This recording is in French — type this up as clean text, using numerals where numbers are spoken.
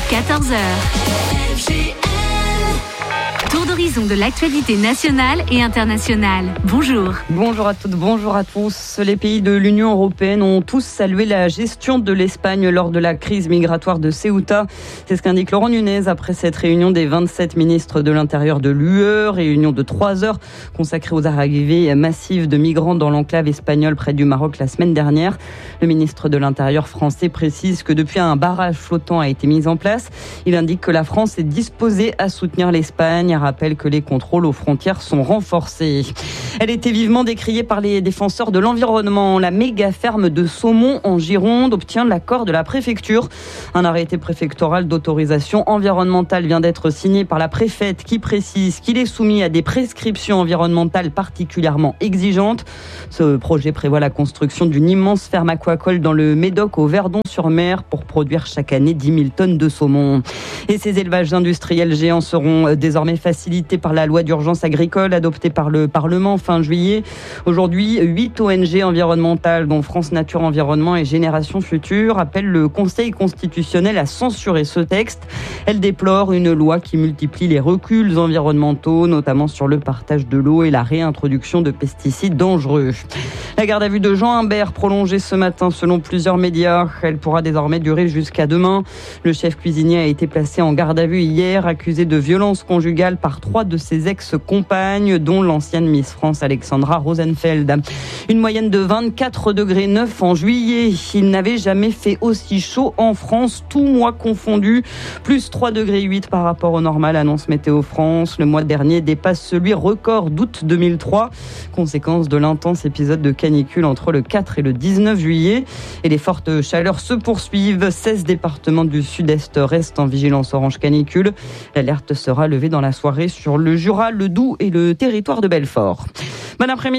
14h. Tour d'horizon de l'actualité nationale et internationale. Bonjour. Bonjour à toutes, bonjour à tous. Les pays de l'Union européenne ont tous salué la gestion de l'Espagne lors de la crise migratoire de Ceuta. C'est ce qu'indique Laurent Nunez après cette réunion des 27 ministres de l'Intérieur de l'UE. Réunion de 3 heures consacrée aux arrivées massives de migrants dans l'enclave espagnole près du Maroc la semaine dernière. Le ministre de l'Intérieur français précise que depuis un barrage flottant a été mis en place. Il indique que la France est disposée à soutenir l'Espagne. Rappelle que les contrôles aux frontières sont renforcés. Elle était vivement décriée par les défenseurs de l'environnement. La méga ferme de Saumont en Gironde obtient l'accord de la préfecture. Un arrêté préfectoral d'autorisation environnementale vient d'être signé par la préfète qui précise qu'il est soumis à des prescriptions environnementales particulièrement exigeantes. Ce projet prévoit la construction d'une immense ferme aquacole dans le Médoc au Verdon-sur-Mer pour produire chaque année 10 000 tonnes de saumon. Et ces élevages industriels géants seront désormais facilité par la loi d'urgence agricole adoptée par le Parlement fin juillet. Aujourd'hui, 8 ONG environnementales, dont France Nature Environnement et Génération Future, appellent le Conseil constitutionnel à censurer ce texte. Elle déplore une loi qui multiplie les reculs environnementaux, notamment sur le partage de l'eau et la réintroduction de pesticides dangereux. La garde à vue de Jean Imbert prolongée ce matin selon plusieurs médias. Elle pourra désormais durer jusqu'à demain. Le chef cuisinier a été placé en garde à vue hier, accusé de violence conjugale par 3 de ses ex-compagnes, dont l'ancienne Miss France Alexandra Rosenfeld. Une moyenne de 24 degrés 9 en juillet. Il n'avait jamais fait aussi chaud en France, tout mois confondu. Plus 3 degrés 8 par rapport au normal, annonce Météo France. Le mois dernier dépasse celui record d'août 2003. Conséquence de l'intense épisode de canicule entre le 4 et le 19 juillet. Et les fortes chaleurs se poursuivent. 16 départements du sud-est restent en vigilance orange canicule. L'alerte sera levée dans la soirée sur le Jura, le Doubs et le territoire de Belfort. Bon après-midi.